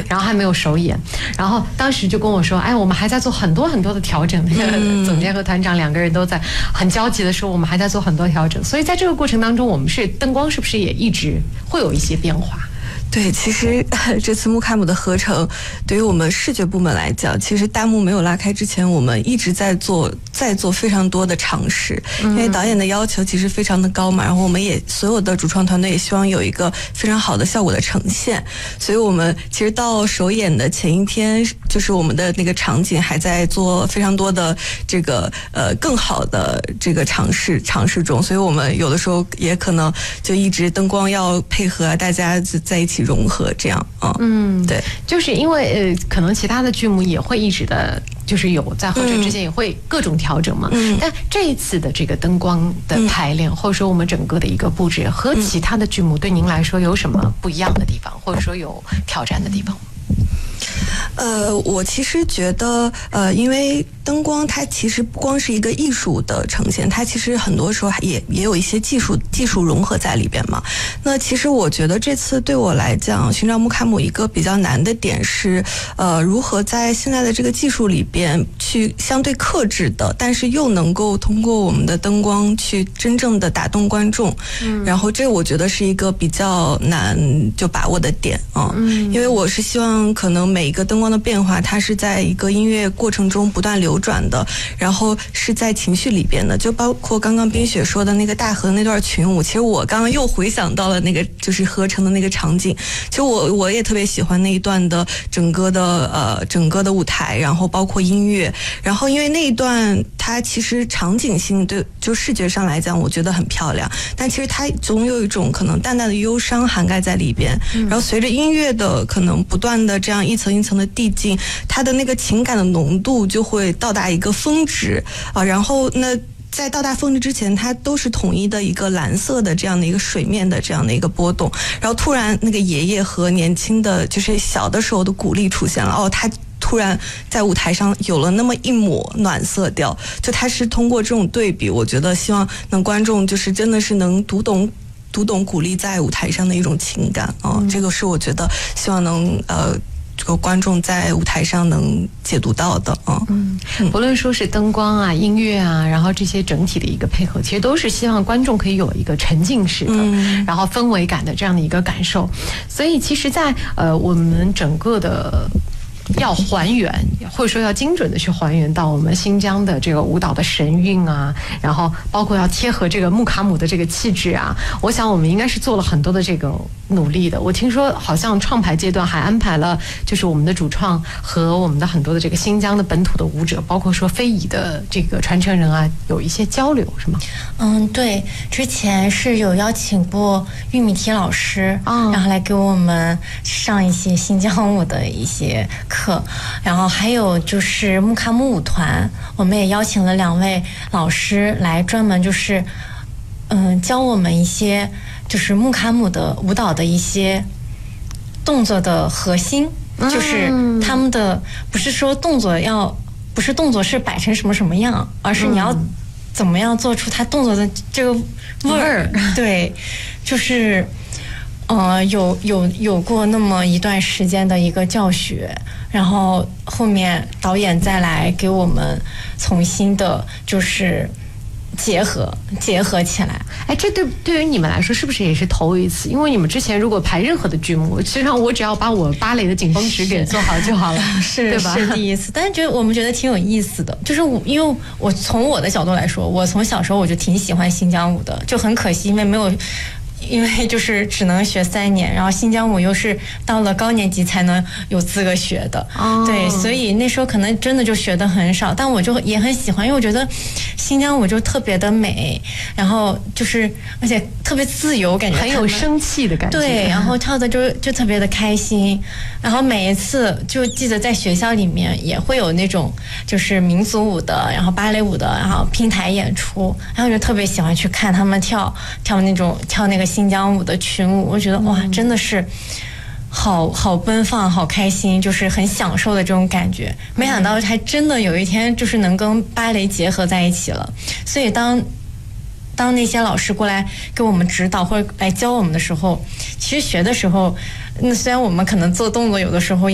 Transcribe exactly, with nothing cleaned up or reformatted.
然后还没有首演，然后当时就跟我说，哎，我们还在做很多很多的调整。那个总监和团长两个人都在很焦急的说，我们还在做很多调整。所以在这个过程当中，我们是灯光是不是也一直会有一些变化？ 对，其实这次穆卡姆的合成，对于我们视觉部门来讲，其实大幕没有拉开之前，我们一直在做，在做非常多的尝试。因为导演的要求其实非常的高嘛，然后我们也所有的主创团队也希望有一个非常好的效果的呈现，所以我们其实到首演的前一天，就是我们的那个场景还在做非常多的这个呃更好的这个尝试尝试中，所以我们有的时候也可能就一直灯光要配合大家在一起融合这样啊。 嗯， 对， 就是因为呃，可能其他的剧目也会一直的，就是有在合成之前也会各种调整嘛。嗯，但这一次的这个灯光的排练，嗯、或者说我们整个的一个布置和其他的剧目对您来说有什么不一样的地方，或者说有挑战的地方吗？ 呃，我其实觉得，呃，因为灯光它其实不光是一个艺术的呈现，它其实很多时候也也有一些技术技术融合在里边嘛。那其实我觉得这次对我来讲，寻找穆卡姆一个比较难的点是，呃，如何在现在的这个技术里边去相对克制的，但是又能够通过我们的灯光去真正的打动观众。嗯，然后这我觉得是一个比较难就把握的点啊。嗯，因为我是希望可能每一个灯光的变化，它是在一个音乐过程中不断流转的，然后是在情绪里边的，就包括刚刚冰雪说的那个大河那段群舞，其实我刚刚又回想到了那个就是合成的那个场景，其实我我也特别喜欢那一段的整个的呃整个的舞台，然后包括音乐，然后因为那一段它其实场景性对就视觉上来讲我觉得很漂亮，但其实它总有一种可能淡淡的忧伤涵盖在里边，然后随着音乐的可能不断的这样一层一层的递进，它的那个情感的浓度就会到达一个峰值啊，然后那在到达峰值之前，它都是统一的一个蓝色的这样的一个水面的这样的一个波动，然后突然那个爷爷和年轻的就是小的时候的古力出现了，哦，他突然在舞台上有了那么一抹暖色调，就他是通过这种对比，我觉得希望能观众就是真的是能读懂读懂古力在舞台上的一种情感啊、嗯，这个是我觉得希望能呃。这个观众在舞台上能解读到的啊， 嗯，不论说是灯光啊、音乐啊，然后这些整体的一个配合，其实都是希望观众可以有一个沉浸式的，嗯、然后氛围感的这样的一个感受。所以，其实在，在呃我们整个的。要还原，或者说要精准的去还原到我们新疆的这个舞蹈的神韵啊，然后包括要贴合这个穆卡姆的这个气质啊，我想我们应该是做了很多的这个努力的。我听说好像创排阶段还安排了，就是我们的主创和我们的很多的这个新疆的本土的舞者，包括说非遗的这个传承人啊，有一些交流，是吗？ 嗯，对，之前是有邀请过玉米提老师，哦、然后来给我们上一些新疆舞的一些课，然后还有就是穆卡姆舞团，我们也邀请了两位老师来专门就是嗯教我们一些就是穆卡姆的舞蹈的一些动作的核心，就是他们的不是说动作要不是动作是摆成什么什么样，而是你要怎么样做出他动作的这个味儿。对，就是呃有有有过那么一段时间的一个教学，然后后面导演再来给我们重新的就是结合结合起来。 哎，这对对于你们来说是不是也是头一次？因为你们之前如果排任何的剧目，实际上我只要把我芭蕾的紧绷直给做好就好了， 是对吧？ 是第一次，但是觉得我们觉得挺有意思的。就是我，因为我从我的角度来说，我从小时候我就挺喜欢新疆舞的，就很可惜因为没有。因为就是只能学三年，然后新疆舞又是到了高年级才能有资格学的，哦、对，所以那时候可能真的就学的很少，但我就也很喜欢，因为我觉得新疆舞就特别的美，然后就是而且特别自由，感觉很有生气的感觉， 对，然后跳的就就特别的开心，然后每一次就记得在学校里面也会有那种就是民族舞的，然后芭蕾舞的，然后拼台演出，然后我就特别喜欢去看他们跳跳那种跳那个新疆舞的群舞，我觉得哇，真的是好好奔放，好开心，就是很享受的这种感觉。没想到还真的有一天就是能跟芭蕾结合在一起了。所以当当那些老师过来给我们指导或者来教我们的时候，其实学的时候，那虽然我们可能做动作有的时候